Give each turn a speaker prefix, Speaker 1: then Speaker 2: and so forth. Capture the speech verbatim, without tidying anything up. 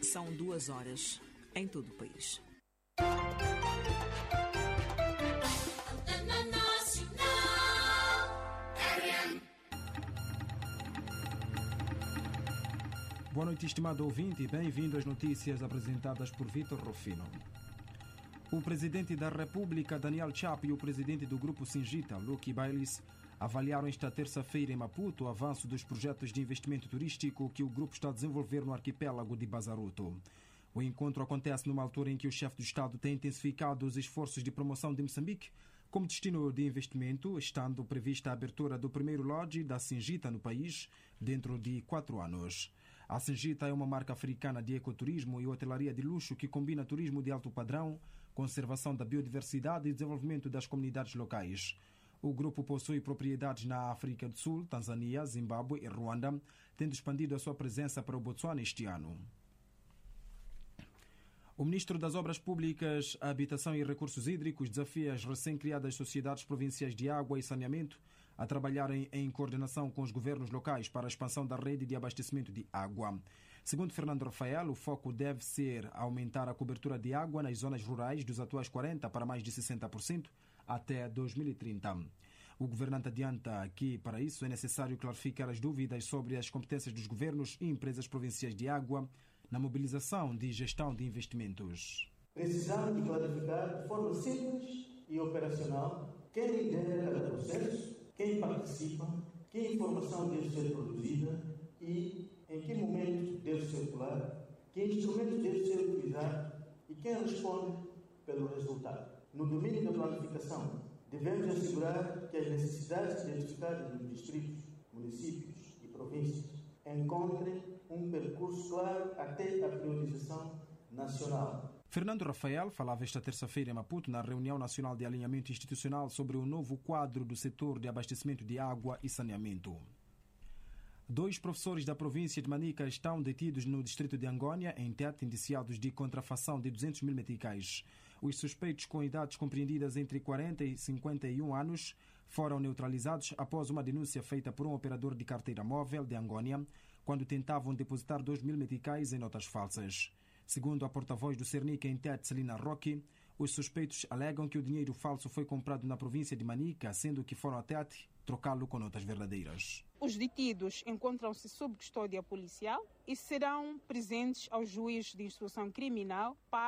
Speaker 1: São duas horas em todo o país.
Speaker 2: Boa noite, estimado ouvinte, e bem-vindo às notícias apresentadas por Vitor Rufino. O presidente da República, Daniel Chapo, e o presidente do grupo Singita, Lucky Bailes, avaliaram esta terça-feira em Maputo o avanço dos projetos de investimento turístico que o grupo está a desenvolver no arquipélago de Bazaruto. O encontro acontece numa altura em que o chefe do Estado tem intensificado os esforços de promoção de Moçambique como destino de investimento, estando prevista a abertura do primeiro lodge da Singita no país dentro de quatro anos. A Singita é uma marca africana de ecoturismo e hotelaria de luxo que combina turismo de alto padrão, conservação da biodiversidade e desenvolvimento das comunidades locais. O grupo possui propriedades na África do Sul, Tanzânia, Zimbábue e Ruanda, tendo expandido a sua presença para o Botsuana este ano. O ministro das Obras Públicas, Habitação e Recursos Hídricos desafia as recém-criadas sociedades provinciais de água e saneamento a trabalharem em coordenação com os governos locais para a expansão da rede de abastecimento de água. Segundo Fernando Rafael, o foco deve ser aumentar a cobertura de água nas zonas rurais dos atuais quarenta por cento para mais de sessenta por cento até dois mil e trinta. O governante adianta que, para isso, é necessário clarificar as dúvidas sobre as competências dos governos e empresas provinciais de água na mobilização de gestão de investimentos.
Speaker 3: Precisamos de clarificar de forma simples e operacional quem lidera cada processo, quem participa, que informação deve ser produzida e em que momento deve circular, que instrumentos deve ser utilizado e quem responde pelo resultado. No domínio da planificação, devemos assegurar que as necessidades identificadas nos distritos, municípios e províncias encontrem um percurso claro até a priorização nacional.
Speaker 2: Fernando Rafael falava esta terça-feira em Maputo na reunião nacional de alinhamento institucional sobre o novo quadro do setor de abastecimento de água e saneamento. Dois professores da província de Manica estão detidos no distrito de Angônia, em Tete, indiciados de contrafação de duzentos mil meticais. Os suspeitos com idades compreendidas entre quarenta e cinquenta e um anos foram neutralizados após uma denúncia feita por um operador de carteira móvel de Angônia, quando tentavam depositar dois mil meticais em notas falsas. Segundo a porta-voz do Cernica em Tete, Celina Roque, os suspeitos alegam que o dinheiro falso foi comprado na província de Manica, sendo que foram a Tete trocá-lo com notas verdadeiras.
Speaker 4: Os detidos encontram-se sob custódia policial e serão presentes ao juiz de instrução criminal para